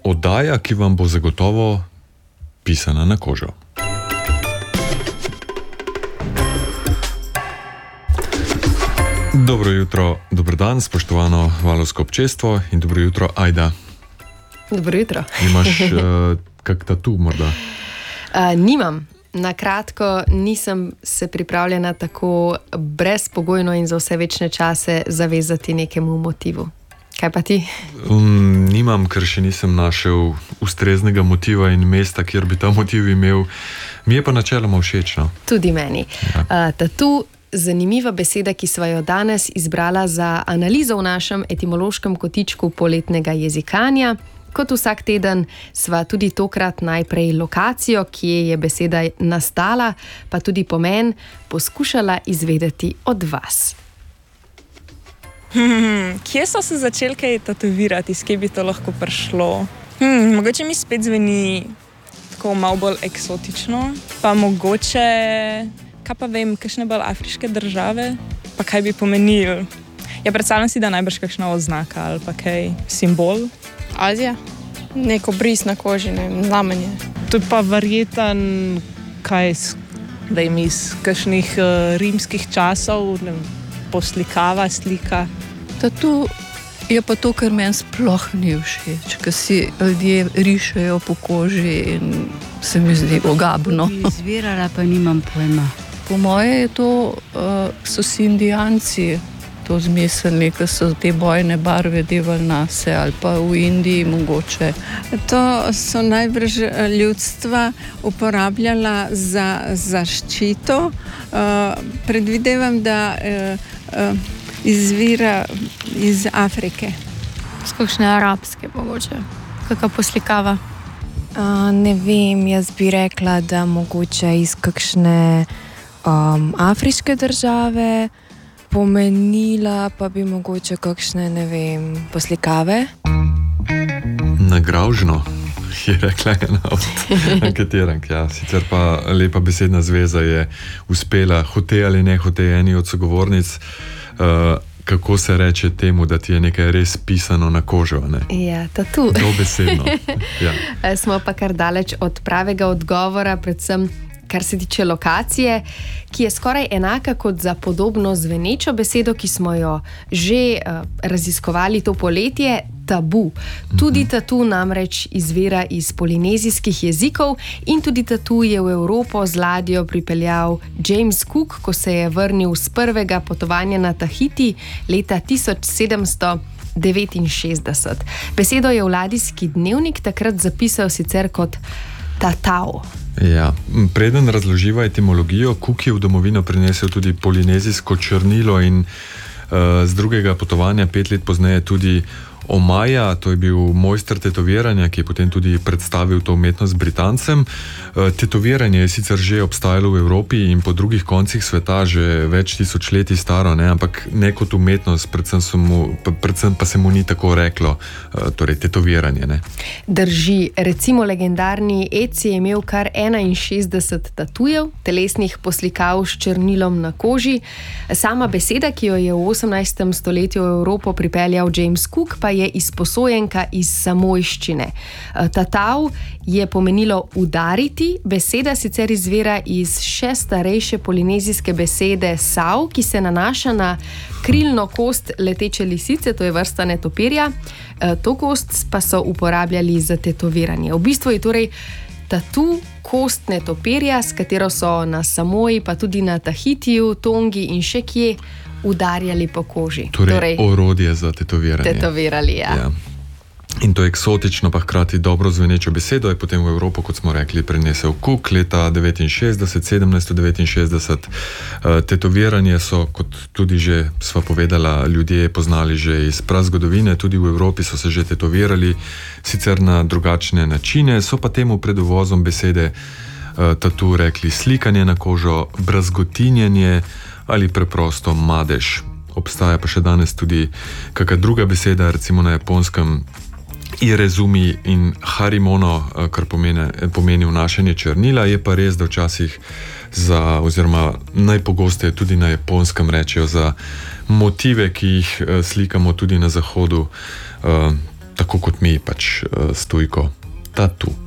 oddaja, ki vam bo zagotovo pisana na kožo. Dobro jutro, dober dan, spoštovano valovsko občestvo in dobro jutro, Ajda. Dobro jutro. Imaš kak tatu morda? Nimam. Na kratko, nisem se pripravljena tako brezpogojno in za vse večne čase zavezati nekemu motivu. Kaj pa ti? Nimam, ker še nisem našel ustreznega motiva in mesta, kjer bi ta motiv imel. Mi je pa načeloma všeč, no? Tudi meni. Ja. Tatu, zanimiva beseda, ki sva jo danes izbrala za analizo v našem etimološkem kotičku poletnega jezikanja. Kot vsak teden sva tudi tokrat najprej lokacijo, kje je beseda nastala, pa tudi pomen poskušala izvedeti od vas. Kje so se začeli kaj tatovirati, iz kje bi to lahko prišlo? Mogoče mi spet zveni tako malo bolj eksotično, pa mogoče, kaj pa vem, kakšne bolj afriške države, pa kaj bi pomenil? Ja, predstavljam si, da najbrž kakšna oznaka ali pa kaj simbol. Azija, neko bris na koži, znamenje. To je pa verjeten, kaj vem, iz kakšnih rimskih časov, poslikava, slika. Tatu je pa to, kar meni sploh ni všeč, ker si ljudje rišejo po koži in se mi zdi ogabno. Izvirala pa nimam pojma. Po moje je to, so si Indijanci to zmislili, ker so te bojne barve devali nase, ali pa v Indiji mogoče. To so najbrž ljudstva uporabljala za zaščito. Predvidevam, da izvira iz Afrike. Z kakšne arabske mogoče, kakšna poslikava. Ne vem, jaz bi rekla, da mogoče iz kakšne afriške države, pomenila pa bi mogoče kakšne, ne vem, poslikave. Nagravžno, je rekla ena od anketirank, ja. Sicer pa lepa besedna zveza je uspela, hote ali ne hote, eni od sogovornic, kako se reče temu, da ti je nekaj res pisano na kožo, ne? Ja, tatu. Dobesedno, ja. Smo pa kar daleč od pravega odgovora, predvsem kar se tiče lokacije, ki je skoraj enaka kot za podobno zvenečo besedo, ki smo jo že raziskovali to poletje, tabu. Tudi tatu namreč izvira iz polinezijskih jezikov in tudi tatu je v Evropo z ladjo pripeljal James Cook, ko se je vrnil z prvega potovanja na Tahiti leta 1769. Besedo je v ladijski dnevnik takrat zapisal sicer kot tatao. Ja, preden razloživa etimologijo, Cook je v domovino prinesel tudi polinezijsko črnilo in z drugega potovanja 5 let pozneje tudi Omaja, to je bil mojster tetoviranja, ki je potem tudi predstavil to umetnost Britancem. Tetoviranje je sicer že obstajalo v Evropi in po drugih koncih sveta že več tisočletij staro, ne? Ampak ne kot umetnost, predvsem pa se mu ni tako reklo, torej tetoviranje. Ne? Drži, recimo legendarni Eci je imel kar 61 tatujev, telesnih poslikav s črnilom na koži. Sama beseda, ki jo je v 18. stoletju v Evropo pripeljal James Cook, pa je izposojenka iz samojščine. Tatau je pomenilo udariti, beseda sicer izvira iz še starejše polinezijske besede sau, ki se nanaša na krilno kost leteče lisice, to je vrsta netopirja. To kost pa so uporabljali za tetoviranje. V bistvu je torej tatu kost netopirja, s katero so na Samoji, pa tudi na Tahitiju, Tongi in še kje udarjali po koži. Torej orodje za tetoviranje. Tetovirali, ja. In to eksotično, pa hkrati dobro zvenečo besedo je potem v Evropo, kot smo rekli, prinesel Cook leta 1769. Tetoviranje so, kot tudi že sva povedala, ljudje poznali že iz prazgodovine, tudi v Evropi so se že tetovirali, sicer na drugačne načine, so pa temu pred uvozom besede tatu rekli slikanje na kožo, brazgotinjenje ali preprosto madež. Obstaja pa še danes tudi kakšna druga beseda, recimo na japonskem irezumi in harimono, kar pomeni vnašanje črnila. Je pa res, da včasih oziroma najpogosteje tudi na japonskem rečejo za motive, ki jih slikamo tudi na zahodu, tako kot mi pač stojko tatu.